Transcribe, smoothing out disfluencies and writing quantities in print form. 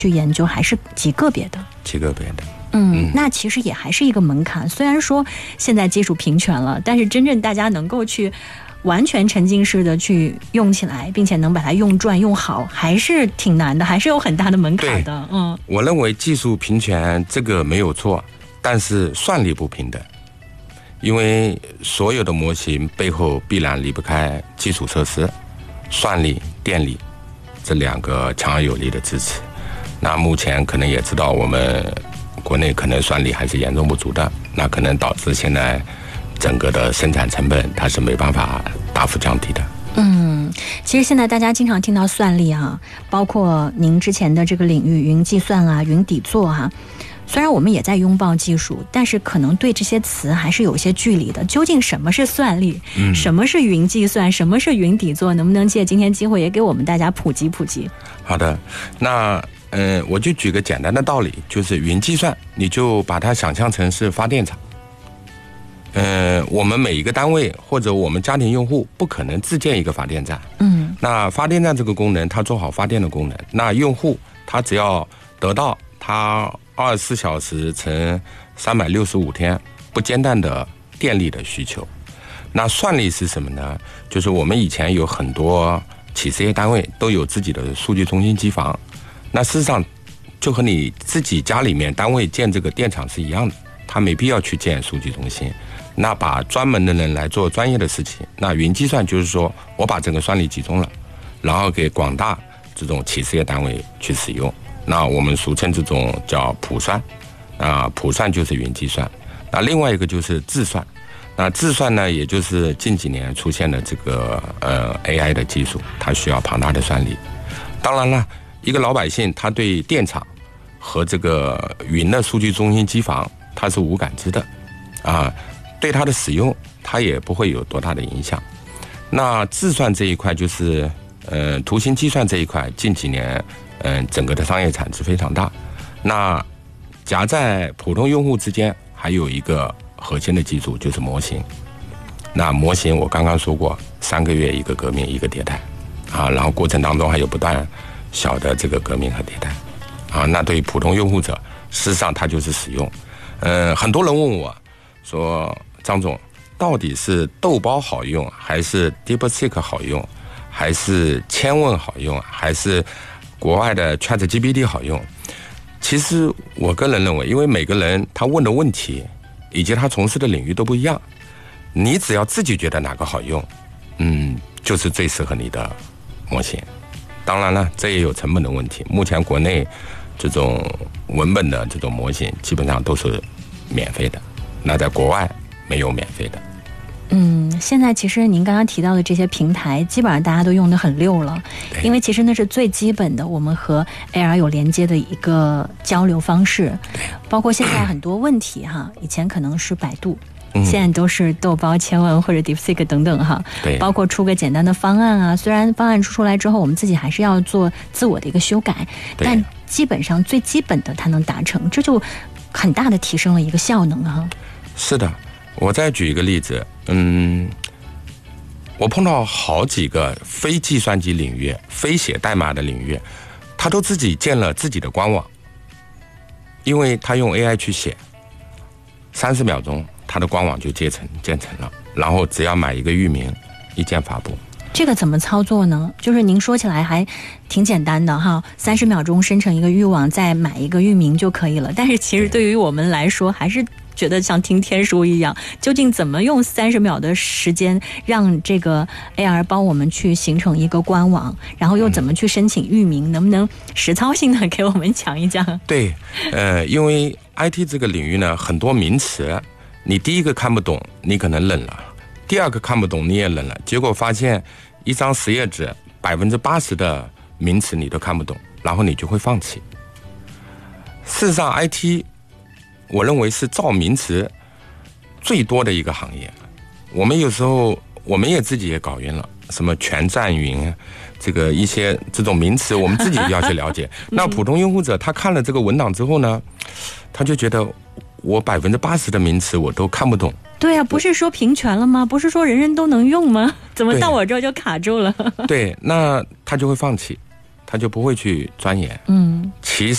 去研究，还是极个别的。那其实也还是一个门槛。虽然说现在技术平权了，但是真正大家能够去完全沉浸式的去用起来，并且能把它用转用好，还是挺难的，还是有很大的门槛的。 我认为技术平权这个没有错，但是算力不平等，因为所有的模型背后必然离不开基础设施、算力、电力这两个强而有力的支持。那目前可能也知道我们国内可能算力还是严重不足的，那可能导致现在整个的生产成本它是没办法大幅降低的。 其实现在大家经常听到算力包括您之前的这个领域云计算云底座虽然我们也在拥抱技术，但是可能对这些词还是有些距离的。究竟什么是算力，什么是云计算，什么是云底座，能不能借今天机会也给我们大家普及普及？ 好的，那我就举个简单的道理，就是云计算，你就把它想象成是发电厂。我们每一个单位或者我们家庭用户不可能自建一个发电站。那发电站这个功能，它做好发电的功能，那用户他只要得到他24小时乘365天不间断的电力的需求。那算力是什么呢？就是我们以前有很多企事业单位都有自己的数据中心机房，那事实上就和你自己家里面单位建这个电厂是一样的，他没必要去建数据中心，那把专门的人来做专业的事情。那云计算就是说我把整个算力集中了，然后给广大这种企事业单位去使用，那我们俗称这种叫普算，普算就是云计算。那另外一个就是智算，那智算呢，也就是近几年出现的这个AI 的技术，它需要庞大的算力。当然了，一个老百姓他对电厂和这个云的数据中心机房他是无感知的对它的使用它也不会有多大的影响。那智算这一块就是图形计算这一块，近几年整个的商业产值非常大。那夹在普通用户之间还有一个核心的技术就是模型。那模型我刚刚说过，3个月一个革命一个迭代然后过程当中还有不断小的这个革命和迭代那对于普通用户者事实上它就是使用。很多人问我说，张总到底是豆包好用，还是 DeepSeek 好用，还是千问好用，还是国外的 ChatGPT 好用？其实我个人认为，因为每个人他问的问题以及他从事的领域都不一样，你只要自己觉得哪个好用就是最适合你的模型。当然了，这也有成本的问题，目前国内这种文本的这种模型基本上都是免费的，那在国外没有免费的。 现在其实您刚刚提到的这些平台基本上大家都用得很溜了，因为其实那是最基本的我们和 AR 有连接的一个交流方式。包括现在很多问题以前可能是百度，现在都是豆包、千问或者 DeepSeek 等等包括出个简单的方案虽然方案出来之后我们自己还是要做自我的一个修改，但基本上最基本的它能达成，这就很大的提升了一个效能是的，我再举一个例子，我碰到好几个非计算机领域、非写代码的领域，他都自己建了自己的官网，因为他用 AI 去写，30秒钟他的官网就建成了，然后只要买一个域名，一键发布。 这个怎么操作呢？就是您说起来还挺简单的30秒钟生成一个域网，再买一个域名就可以了。但是其实对于我们来说，还是觉得像听天书一样。究竟怎么用30秒的时间让这个 AR 帮我们去形成一个官网，然后又怎么去申请域名，能不能实操性的给我们讲一讲？ 对，因为 IT 这个领域呢，很多名词，你第一个看不懂，你可能冷了。第二个看不懂你也冷了，结果发现一张10页纸80%的名词你都看不懂，然后你就会放弃。事实上 IT 我认为是造名词最多的一个行业。我们有时候我们也自己也搞晕了，什么全站云，这个一些这种名词我们自己要去了解那普通用户者他看了这个文档之后呢，他就觉得我80%的名词我都看不懂。 对啊，不是说平权了吗？不是说人人都能用吗？怎么到我这儿就卡住了？ 对，那他就会放弃，他就不会去钻研。其实